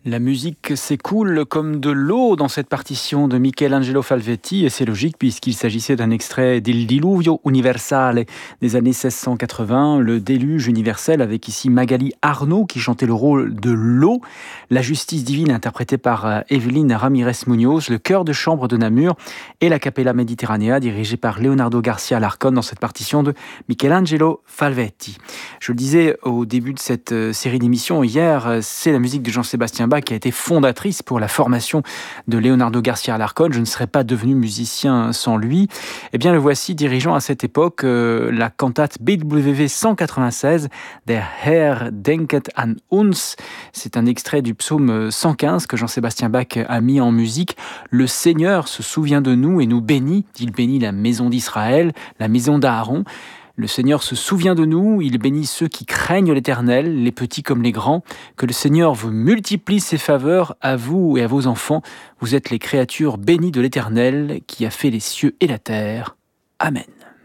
La musique s'écoule comme de l'eau dans cette partition de Michelangelo Falvetti et c'est logique puisqu'il s'agissait d'un extrait d'Il Diluvio Universale des années 1680, le déluge universel avec ici Magali Arnaud qui chantait le rôle de l'eau, la justice divine interprétée par Evelyn Ramirez Munoz, le chœur de chambre de Namur et la Capella Mediterranea dirigée par Leonardo Garcia Larcón dans cette partition de Michelangelo Falvetti. Je le disais au début de cette série d'émissions hier, c'est la musique de Jean-Sébastien Bach qui a été fondatrice pour la formation de Leonardo Garcia Larcón. Je ne serais pas devenu musicien sans lui. Eh bien, le voici dirigeant à cette époque la cantate BWV 196, Der Herr denket an uns. C'est un extrait du psaume 115 que Jean-Sébastien Bach a mis en musique. Le Seigneur se souvient de nous et nous bénit. Il bénit la maison d'Israël, la maison d'Aaron. Le Seigneur se souvient de nous, il bénit ceux qui craignent l'Éternel, les petits comme les grands. Que le Seigneur vous multiplie ses faveurs à vous et à vos enfants. Vous êtes les créatures bénies de l'Éternel qui a fait les cieux et la terre. Amen.